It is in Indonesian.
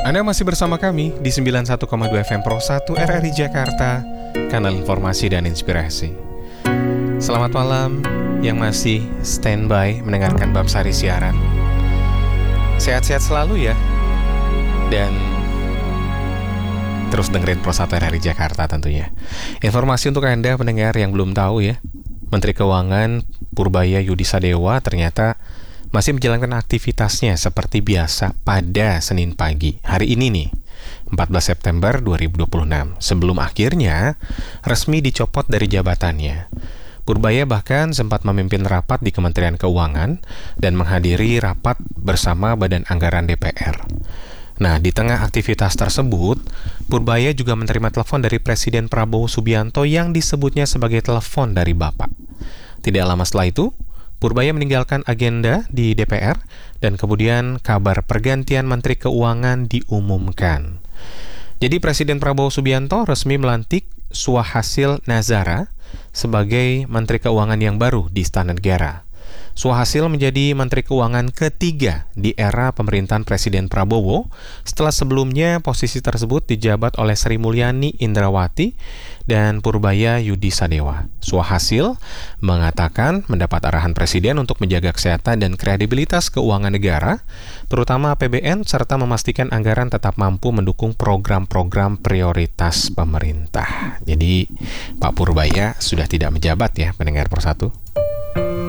Anda masih bersama kami di 91,2 FM Pro 1 RRI Jakarta, kanal informasi dan inspirasi. Selamat malam yang masih standby mendengarkan Bamsari siaran. Sehat-sehat selalu ya. Dan terus dengerin Pro 1 RRI Jakarta tentunya. Informasi untuk Anda pendengar yang belum tahu ya, Menteri Keuangan Purbaya Yudisadewa ternyata masih menjalankan aktivitasnya seperti biasa pada Senin pagi. Hari ini nih, 14 September 2026. Sebelum akhirnya resmi dicopot dari jabatannya. Purbaya bahkan sempat memimpin rapat di Kementerian Keuangan dan menghadiri rapat bersama Badan Anggaran DPR. Nah, di tengah aktivitas tersebut, Purbaya juga menerima telepon dari Presiden Prabowo Subianto yang disebutnya sebagai telepon dari Bapak. Tidak lama setelah itu, Purbaya meninggalkan agenda di DPR dan kemudian kabar pergantian Menteri Keuangan diumumkan. Jadi Presiden Prabowo Subianto resmi melantik Suhasil Nazara sebagai Menteri Keuangan yang baru di Istana Negara. Suhasil menjadi Menteri Keuangan ketiga di era pemerintahan Presiden Prabowo setelah sebelumnya posisi tersebut dijabat oleh Sri Mulyani Indrawati dan Purbaya Yudisadewa. Suhasil mengatakan mendapat arahan Presiden untuk menjaga kesehatan dan kredibilitas keuangan negara, terutama APBN, serta memastikan anggaran tetap mampu mendukung program-program prioritas pemerintah. Jadi Pak Purbaya sudah tidak menjabat ya, pendengar Pro 1.